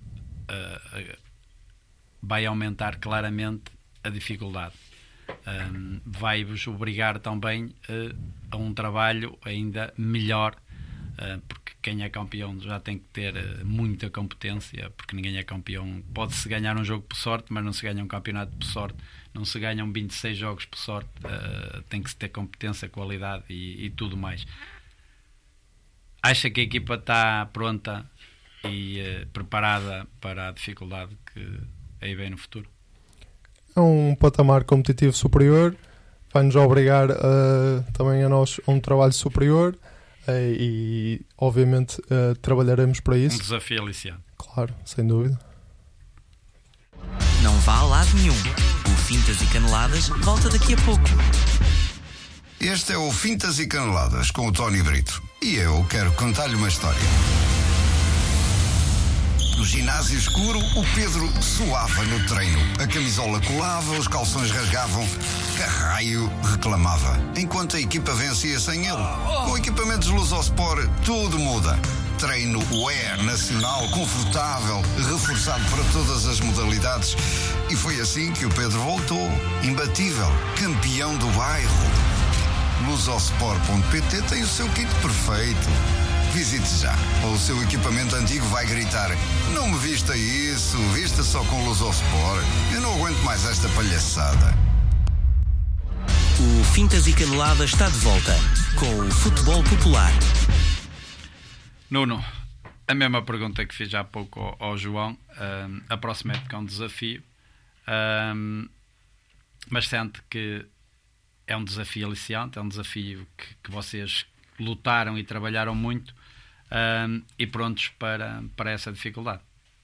uh, vai aumentar claramente a dificuldade. Uh, vai-vos obrigar também uh, a um trabalho ainda melhor uh, porque quem é campeão já tem que ter uh, muita competência, porque ninguém é campeão. Pode-se ganhar um jogo por sorte, mas não se ganha um campeonato por sorte, não se ganham vinte e seis jogos por sorte, uh, tem que se ter competência, qualidade e, e tudo mais. Acha que a equipa está pronta e uh, preparada para a dificuldade que aí vem no futuro? É um patamar competitivo superior, vai-nos obrigar uh, também a nós a um trabalho superior uh, e obviamente uh, trabalharemos para isso. Um desafio aliciante. Claro, sem dúvida. Não vá a lado nenhum. O Fintas e Caneladas volta daqui a pouco. Este é o Fintas e Caneladas com o Tony Brito. E eu quero contar-lhe uma história. No ginásio escuro, o Pedro suava no treino. A camisola colava, os calções rasgavam. Carraio reclamava. Enquanto a equipa vencia sem ele. Com equipamentos Lusosport, tudo muda. Treino Wear nacional, confortável, reforçado para todas as modalidades. E foi assim que o Pedro voltou. Imbatível, campeão do bairro. Lusosport ponto pt tem o seu kit perfeito. Visite já, ou o seu equipamento antigo vai gritar: não me vista isso, vista só com Lusosport. Eu não aguento mais esta palhaçada. O Fintas e Caneladas está de volta com o futebol popular. Nuno, a mesma pergunta que fiz há pouco ao, ao João. Um, a próxima época é um desafio, um, mas sente que é um desafio aliciante, é um desafio que, que vocês lutaram e trabalharam muito, um, e prontos para, para essa dificuldade.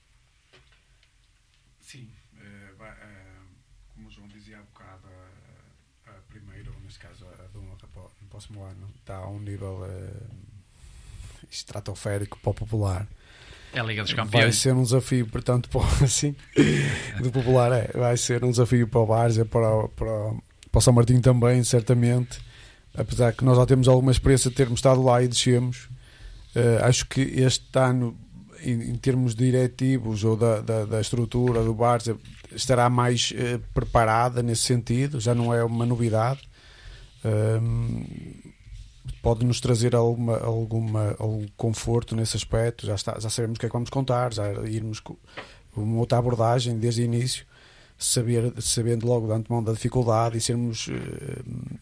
Sim, uh, vai, uh, como o João dizia há bocado, a, a primeira, ou neste caso a do no próximo ano, está a um nível uh, estratosférico para o popular. É a Liga dos Campeões. Vai ser um desafio, portanto, para, assim, do popular é, vai ser um desafio para o Várzea, para, para, para o São Martinho também, certamente. Apesar que nós já temos alguma experiência de termos estado lá e descemos, uh, acho que este ano, em, em termos diretivos ou da, da, da estrutura do Várzea, estará mais uh, preparada nesse sentido, já não é uma novidade. Um, pode nos trazer alguma, alguma, algum conforto nesse aspecto, já, está, já sabemos o que é que vamos contar, já irmos com uma outra abordagem desde o início, saber, sabendo logo de antemão da dificuldade e sermos... Uh,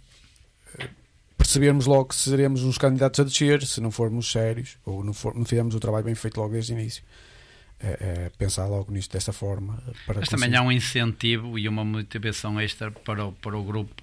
percebermos logo que seremos uns candidatos a descer se não formos sérios ou não, for, não fizermos o trabalho bem feito logo desde o início. É, é pensar logo nisto dessa forma. Para Mas também há um incentivo e uma motivação extra para o, para o grupo,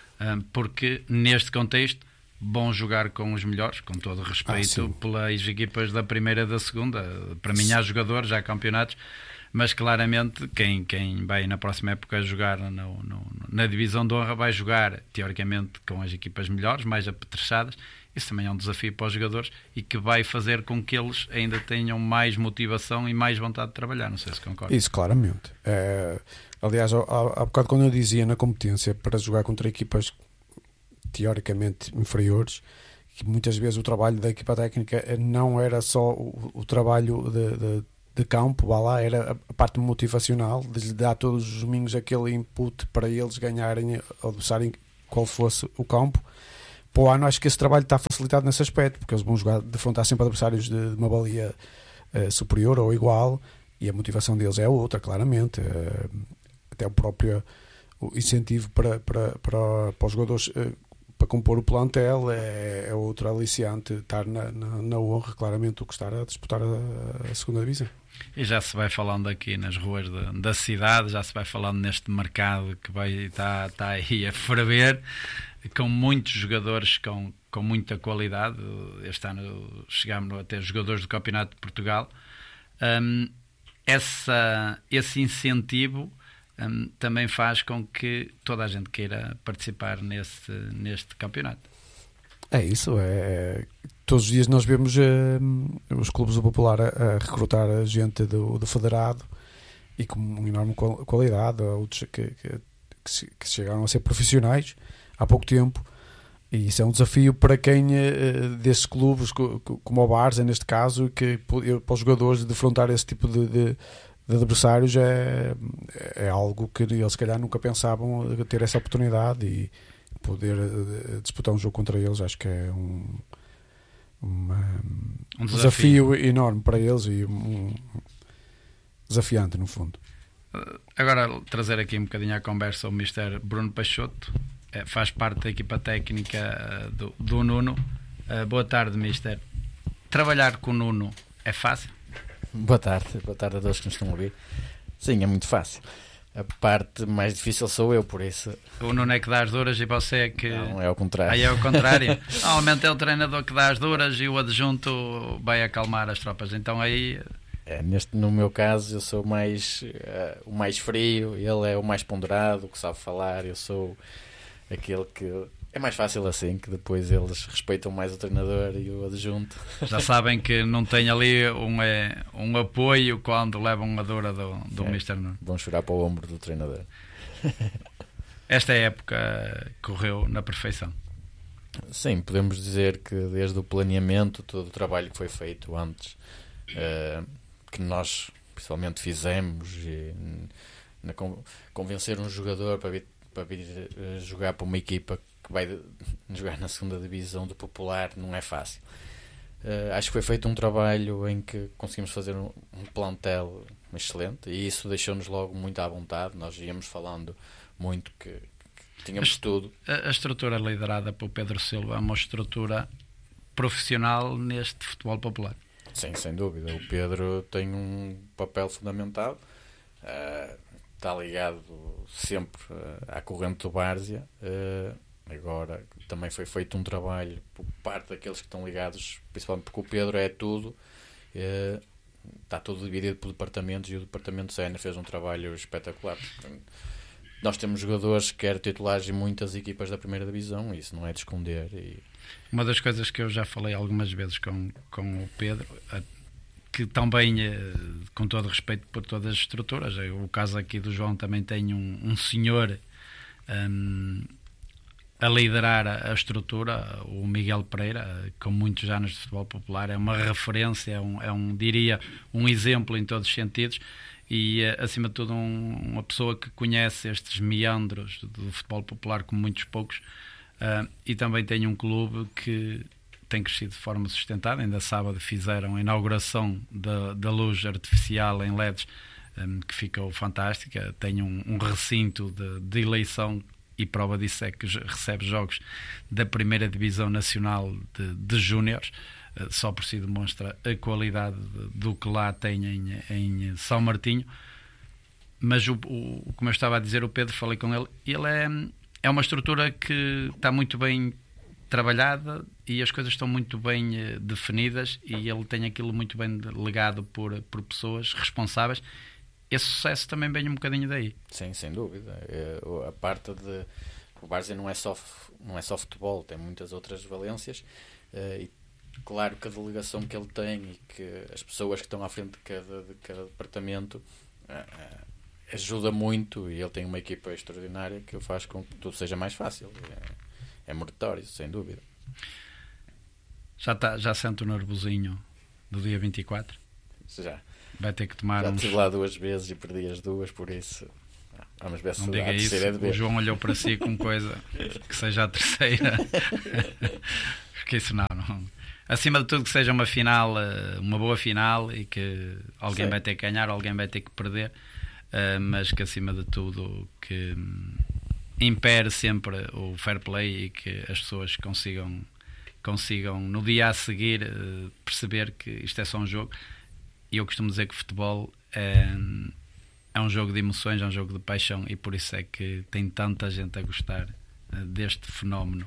porque neste contexto, bom jogar com os melhores, com todo o respeito ah, pelas equipas da primeira e da segunda. Para mim há jogadores, há campeonatos, mas claramente quem, quem vai na próxima época jogar no, no, na divisão de honra vai jogar teoricamente com as equipas melhores, mais apetrechadas. Isso também é um desafio para os jogadores e que vai fazer com que eles ainda tenham mais motivação e mais vontade de trabalhar. Não sei se concorda. Isso, claramente. É, aliás, há, há bocado quando eu dizia na competência para jogar contra equipas teoricamente inferiores, que muitas vezes o trabalho da equipa técnica não era só o, o trabalho de, de de campo, vá lá, era a parte motivacional, de lhe dar todos os domingos aquele input para eles ganharem, adversário qual fosse o campo. Para o ano acho que esse trabalho está facilitado nesse aspecto, porque eles vão jogar, defrontar sempre adversários de, de uma valia uh, superior ou igual, e a motivação deles é outra, claramente. Uh, até o próprio o incentivo para, para, para, para os jogadores uh, para compor o plantel é, é outro aliciante, estar na, na, na honra, claramente, do que estar a disputar a, a segunda divisão. E já se vai falando aqui nas ruas de, da cidade, já se vai falando neste mercado que vai estar tá, tá aí a ferver, com muitos jogadores com, com muita qualidade. Este ano chegámos a ter jogadores do Campeonato de Portugal. Um, essa, esse incentivo um, também faz com que toda a gente queira participar nesse, neste campeonato. É isso, é, todos os dias nós vemos uh, os clubes do Popular a, a recrutar a gente do, do federado e com uma enorme qualidade, outros que, que, que, que chegaram a ser profissionais há pouco tempo, e isso é um desafio para quem uh, desses clubes, como o Várzea neste caso, que para os jogadores defrontar esse tipo de, de, de adversários é, é algo que eles se calhar nunca pensavam ter essa oportunidade, e poder uh, disputar um jogo contra eles acho que é um, uma, um desafio. desafio enorme para eles e um desafiante no fundo. Agora trazer aqui um bocadinho à conversa o mister Bruno Peixoto, é, faz parte da equipa técnica do, do Nuno. Uh, boa tarde, mister. Trabalhar com o Nuno é fácil? Boa tarde, boa tarde a todos que nos estão a ouvir. Sim, é muito fácil. A parte mais difícil sou eu, por isso. O Nuno é que dá as duras e você é que... Não, é ao contrário. Aí é o contrário. Normalmente é o treinador que dá as duras e o adjunto vai acalmar as tropas. Então aí... É, neste, no meu caso eu sou mais, uh, o mais frio, ele é o mais ponderado, o que sabe falar, eu sou aquele que... É mais fácil assim, que depois eles respeitam mais o treinador e o adjunto. Já sabem que não tem ali um, é, um apoio quando levam a dura do, do é, mister Nuno. Vão chorar para o ombro do treinador. Esta época correu na perfeição. Sim, podemos dizer que desde o planeamento, todo o trabalho que foi feito antes, uh, que nós principalmente fizemos, e, na, convencer um jogador para vir, para vir uh, jogar para uma equipa que vai jogar na segunda divisão do Popular não é fácil. Uh, acho que foi feito um trabalho em que conseguimos fazer um, um plantel excelente e isso deixou-nos logo muito à vontade. Nós íamos falando muito que, que tínhamos a, tudo. A, a estrutura liderada por Pedro Silva é uma estrutura profissional neste futebol popular. Sim, sem dúvida. O Pedro tem um papel fundamental. Uh, está ligado sempre uh, à corrente do Várzea. Uh, Agora, também foi feito um trabalho por parte daqueles que estão ligados, principalmente porque o Pedro é tudo, é, está tudo dividido por departamentos e o departamento sénior fez um trabalho espetacular. Nós temos jogadores que querem titulares em muitas equipas da primeira divisão, isso não é de esconder. E... Uma das coisas que eu já falei algumas vezes com, com o Pedro, que também, com todo respeito por todas as estruturas, o caso aqui do João também tem um, um senhor... Um, a liderar a estrutura, o Miguel Pereira, com muitos anos de futebol popular, é uma referência, é um, é um diria, um exemplo em todos os sentidos e, acima de tudo, um, uma pessoa que conhece estes meandros do futebol popular como muitos poucos uh, e também tem um clube que tem crescido de forma sustentada. Ainda sábado fizeram a inauguração da, da luz artificial em L E Ds, um, que ficou fantástica. Tem um, um recinto de, de eleição e prova disso é que recebe jogos da primeira divisão nacional de, de júniores. Só por si demonstra a qualidade do que lá tem em, em São Martinho. Mas o, o, como eu estava a dizer, o Pedro, falei com ele, ele é, é uma estrutura que está muito bem trabalhada e as coisas estão muito bem uh, definidas e ele tem aquilo muito bem legado por, por pessoas responsáveis. Esse sucesso também vem um bocadinho daí. Sim, sem dúvida. É, a parte de... O Várzea não é só, não é só futebol, tem muitas outras valências. É, e claro que a delegação que ele tem e que as pessoas que estão à frente de cada, de cada departamento é, é, ajuda muito e ele tem uma equipa extraordinária que faz com que tudo seja mais fácil. É, é meritório, sem dúvida. Já, tá, já sente o nervosinho do dia vinte e quatro? Já. Vai ter que tomar Já uns... estive lá duas vezes e perdi as duas, por isso vamos ver se não diga isso. É o João olhou para si com coisa que seja a terceira. Porque isso não, não. Acima de tudo que seja uma final, uma boa final e que alguém Sim. vai ter que ganhar, alguém vai ter que perder, mas que acima de tudo que impere sempre o fair play e que as pessoas consigam, consigam no dia a seguir perceber que isto é só um jogo. E eu costumo dizer que o futebol é, é um jogo de emoções, é um jogo de paixão e por isso é que tem tanta gente a gostar deste fenómeno.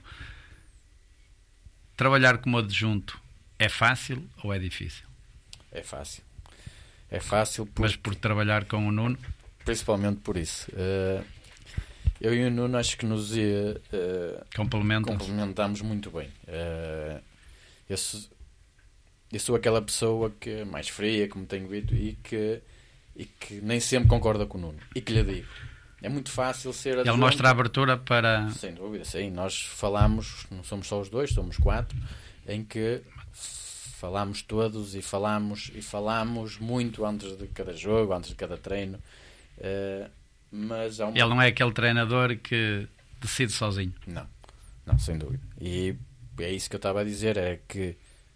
Trabalhar como adjunto é fácil ou é difícil? É fácil. É fácil porque... Mas por trabalhar com o Nuno? Principalmente por isso. Uh, eu e o Nuno acho que nos uh, complementamos muito bem. Uh, eu, sou, eu sou aquela pessoa que é mais fria, como tenho dito, e que, e que nem sempre concorda com o Nuno. E que lhe digo, é muito fácil ser adjunto. Ele mostra a abertura para... Sem dúvida, sim. Nós falamos, não somos só os dois, somos quatro, em que falamos todos e falamos, e falamos muito antes de cada jogo, antes de cada treino. Uh, mas há uma... Ele não é aquele treinador que decide sozinho. Não, não, sem dúvida. E é isso que eu estava a dizer, é que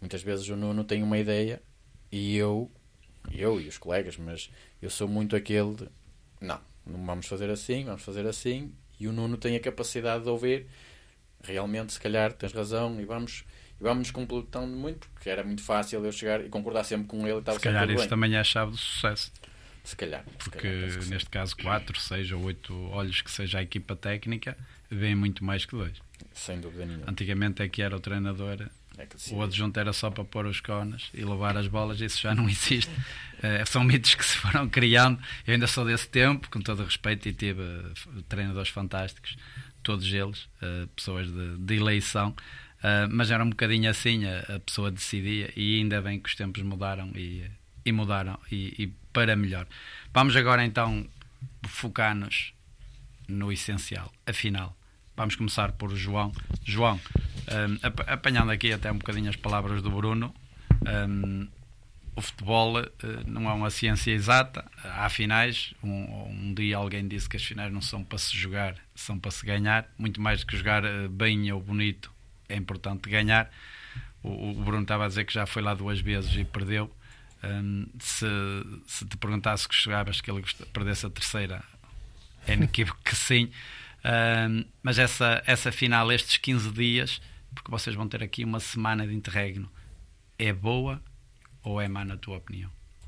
muitas vezes o Nuno tem uma ideia e eu, eu e os colegas, mas eu sou muito aquele de, não, não vamos fazer assim, vamos fazer assim, e o Nuno tem a capacidade de ouvir, realmente, se calhar, tens razão, e vamos, e vamos nos completando muito, porque era muito fácil eu chegar e concordar sempre com ele e estava se calhar sempre tudo isso bem. também é a chave do sucesso. Se calhar. Porque se calhar, neste caso quatro, seis ou oito olhos que seja a equipa técnica veem muito mais que dois. Sem dúvida nenhuma. Antigamente é que era o treinador, é que o adjunto era só para pôr os cones e levar as bolas, isso já não existe. uh, são mitos que se foram criando. Eu ainda sou desse tempo, com todo o respeito, e tive uh, treinadores fantásticos, todos eles, uh, pessoas de, de eleição, uh, mas era um bocadinho assim, a, a pessoa decidia, e ainda bem que os tempos mudaram e, e mudaram e, e para melhor. Vamos agora então focar-nos no essencial, afinal. Vamos começar por João. João, um, ap- apanhando aqui até um bocadinho as palavras do Bruno, um, o futebol uh, não é uma ciência exata, há finais. Um, um dia alguém disse que as finais não são para se jogar, são para se ganhar. Muito mais do que jogar uh, bem ou bonito, é importante ganhar. O, o Bruno estava a dizer que já foi lá duas vezes e perdeu. Um, se, se te perguntasse que jogavas que ele perdesse a terceira, é inequívoco que sim. Um, mas essa, essa final, estes quinze dias, porque vocês vão ter aqui uma semana de interregno, é boa ou é má na tua opinião?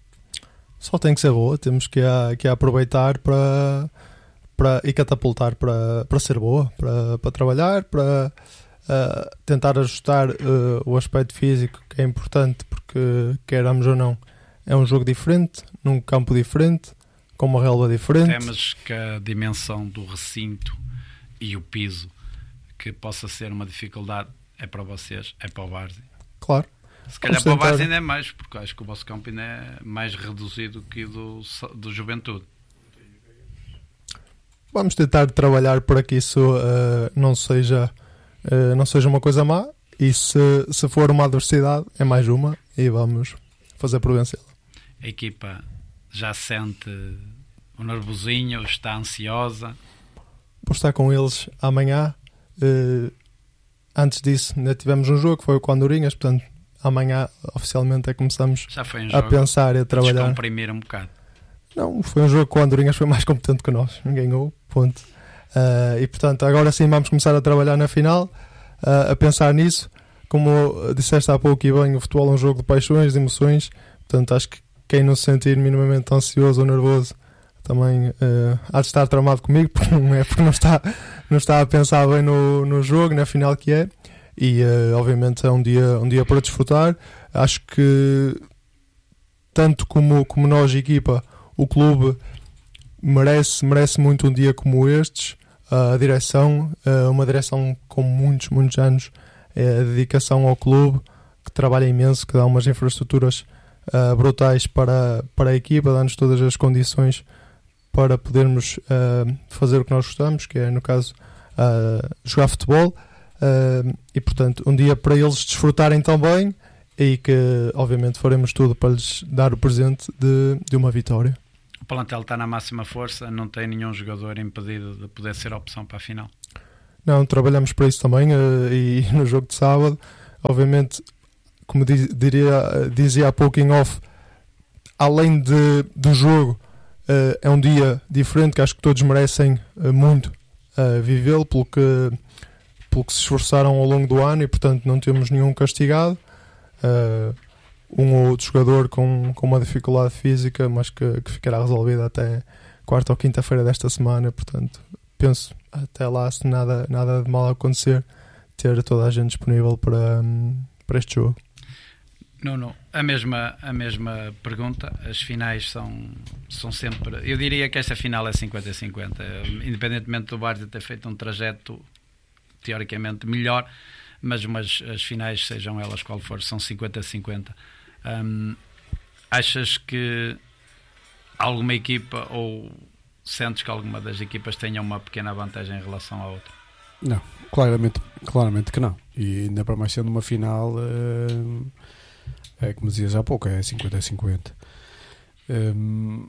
Só tem que ser boa, temos que a, que a aproveitar para, para, e catapultar para, para ser boa, para, para trabalhar, para uh, tentar ajustar uh, o aspecto físico, que é importante, porque queiramos ou não, é um jogo diferente, num campo diferente, com uma relva diferente. Temas que a dimensão do recinto e o piso que possa ser uma dificuldade é para vocês, é para o Várzea. Claro. Se calhar para o Várzea ainda é mais, porque acho que o vosso campo ainda é mais reduzido que o do, do Juventude. Vamos tentar trabalhar para que isso uh, não seja uh, não seja uma coisa má, e se, se for uma adversidade é mais uma, e vamos fazer por vencê-la. A equipa já sente o nervosinho, está ansiosa? Vou estar com eles amanhã. Uh, antes disso ainda tivemos um jogo que foi o com Andorinhas, portanto amanhã oficialmente é que começamos já foi um a pensar e a trabalhar. Descomprimir um bocado. Não, foi um jogo que o Andorinhas foi mais competente que nós, ganhou, ponto. Uh, e portanto agora sim vamos começar a trabalhar na final, uh, a pensar nisso. Como disseste há pouco e bem, o futebol é um jogo de paixões, de emoções, portanto acho que quem não se sentir minimamente ansioso ou nervoso também uh, há de estar tramado comigo, porque não é porque não está, não está a pensar bem no, no jogo, na final que é. E uh, obviamente é um dia, um dia para desfrutar. Acho que tanto como, como nós, equipa, o clube merece, merece muito um dia como estes. Uh, a direção, uh, uma direção com muitos, muitos anos, é a dedicação ao clube, que trabalha imenso, que dá umas infraestruturas uh, brutais para, para a equipa, dá-nos todas as condições para podermos uh, fazer o que nós gostamos, que é, no caso, uh, jogar futebol. Uh, e, portanto, um dia para eles desfrutarem também, e que, obviamente, faremos tudo para lhes dar o presente de, de uma vitória. O plantel está na máxima força, não tem nenhum jogador impedido de poder ser a opção para a final? Não, trabalhamos para isso também, uh, e no jogo de sábado, obviamente, como diz, diria, dizia há pouco em off, além de, do jogo, uh, é um dia diferente que acho que todos merecem uh, muito uh, vivê-lo, pelo que, pelo que se esforçaram ao longo do ano, e portanto não temos nenhum castigado. Uh, um ou outro jogador com, com uma dificuldade física, mas que, que ficará resolvida até quarta ou quinta-feira desta semana, portanto penso até lá, se nada, nada de mal acontecer, ter toda a gente disponível para, para este jogo. Não, não. A mesma, a mesma pergunta. As finais são, são sempre... Eu diria que esta final é cinquenta a cinquenta. Independentemente do Várzea ter feito um trajeto teoricamente melhor, mas umas, as finais, sejam elas qual for, são cinquenta a cinquenta. Hum, achas que alguma equipa, ou sentes que alguma das equipas tenha uma pequena vantagem em relação à outra? Não, claramente, claramente que não. E ainda para mais sendo uma final... Uh... É como dizias há pouco, é cinquenta a cinquenta. Um,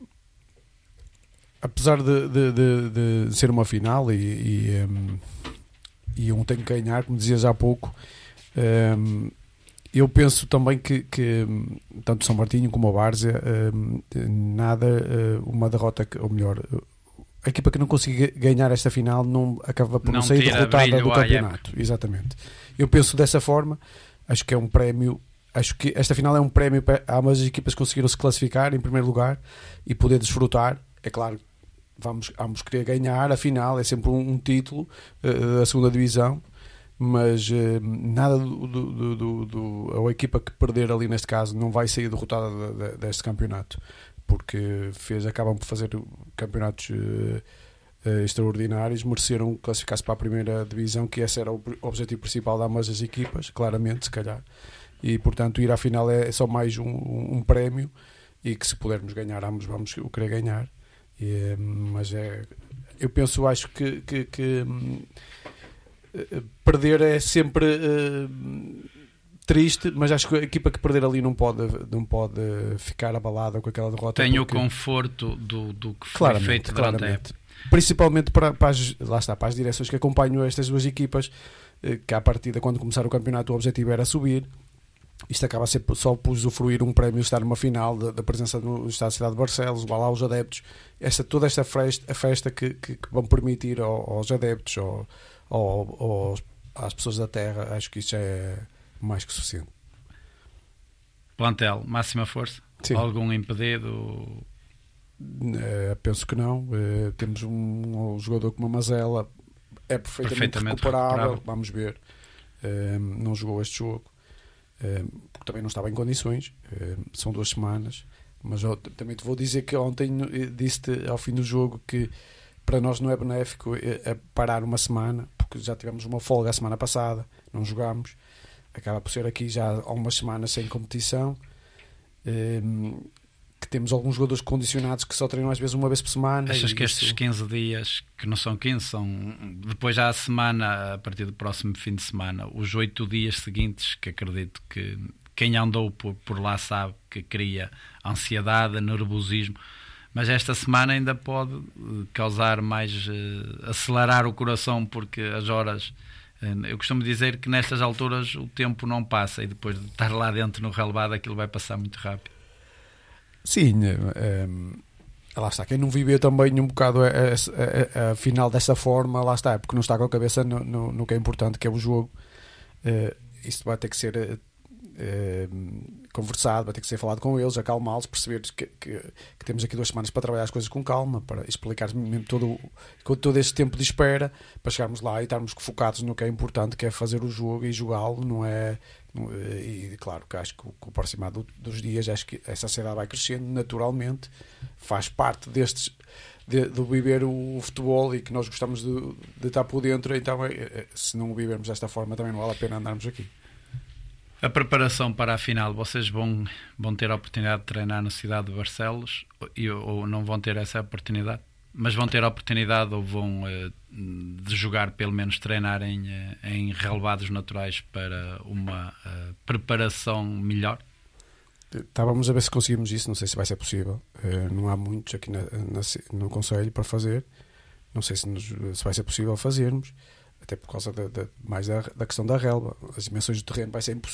apesar de, de, de, de ser uma final e, e, um, e um tem que ganhar, como dizias há pouco, um, eu penso também que, que tanto São Martinho como o Várzea, nada, uma derrota, ou melhor, a equipa que não consiga ganhar esta final não acaba por não, não sair derrotada do campeonato. Exatamente. Eu penso dessa forma, acho que é um prémio, acho que esta final é um prémio para ambas as equipas que conseguiram se classificar em primeiro lugar e poder desfrutar. É claro, vamos, vamos querer ganhar a final, é sempre um, um título uh, da segunda divisão, mas uh, nada do, do, do, do a equipa que perder ali neste caso não vai sair derrotada de, de, deste campeonato, porque fez, acabam por fazer campeonatos uh, uh, extraordinários, mereceram classificar-se para a primeira divisão, que esse era o objetivo principal de ambas as equipas, claramente, se calhar, e portanto ir à final é só mais um, um, um prémio, e que se pudermos ganhar ambos vamos o querer ganhar. E, mas é, eu penso, acho que, que, que hum, perder é sempre uh, triste, mas acho que a equipa que perder ali não pode, não pode ficar abalada com aquela derrota. Tem porque, o conforto do, do que foi feito durante a época. Principalmente para, para, as, lá está, para as direções que acompanham estas duas equipas, que à partida, quando começar o campeonato, o objetivo era subir. Isto acaba a ser só por usufruir um prémio, estar numa final da, da presença no Estado de Cidade de Barcelos, lá os adeptos, esta, toda esta festa, a festa que, que, que vão permitir aos, aos adeptos, ao, ao, aos, às pessoas da terra, acho que isso é mais que suficiente. Plantel, máxima força? Sim. Algum impedido? Uh, penso que não. Uh, temos um, um jogador como a Mazela, é perfeitamente, perfeitamente recuperável. recuperável, vamos ver. Uh, não jogou este jogo. Porque também não estava em condições, são duas semanas, mas eu também te vou dizer que ontem disse-te ao fim do jogo que para nós não é benéfico parar uma semana, porque já tivemos uma folga a semana passada, não jogámos, acaba por ser aqui já há umas semanas sem competição, que temos alguns jogadores condicionados que só treinam às vezes uma vez por semana. Achas que estes quinze dias, que não são quinze, são depois já a semana, a partir do próximo fim de semana, os oito dias seguintes, que acredito que quem andou por, por lá sabe que cria ansiedade, nervosismo, mas esta semana ainda pode causar mais, uh, acelerar o coração, porque as horas, uh, eu costumo dizer que nestas alturas o tempo não passa, e depois de estar lá dentro no relevado aquilo vai passar muito rápido. Sim, um, lá está, quem não viveu também um bocado a, a, a, a final dessa forma, lá está, é porque não está com a cabeça no, no, no que é importante, que é o jogo. Uh, isso vai ter que ser uh, uh, conversado, vai ter que ser falado com eles, acalmá-los, perceber que, que, que temos aqui duas semanas para trabalhar as coisas com calma, para explicar mesmo todo, todo este tempo de espera, para chegarmos lá e estarmos focados no que é importante, que é fazer o jogo e jogá-lo, não é... E claro que acho que com o aproximar do, dos dias, acho que essa ansiedade vai crescendo naturalmente, faz parte destes de, de viver o futebol, e que nós gostamos de, de estar por dentro. Então, se não o vivermos desta forma, também não vale a pena andarmos aqui. A preparação para a final, vocês vão, vão ter a oportunidade de treinar na cidade de Barcelos, ou, ou não vão ter essa oportunidade? Mas vão ter a oportunidade, ou vão uh, de jogar, pelo menos treinar em, uh, em relevados naturais para uma uh, preparação melhor? Estávamos a ver se conseguimos isso, não sei se vai ser possível. Uh, não há muitos aqui na, na, no Conselho para fazer, não sei se, nos, se vai ser possível fazermos, até por causa da, da, mais da, da questão da relva. As dimensões do terreno vai ser impossível.